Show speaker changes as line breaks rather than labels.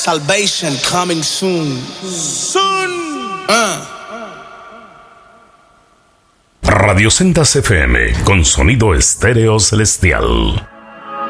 Salvation coming soon.
Radio Sendas FM con sonido estéreo celestial.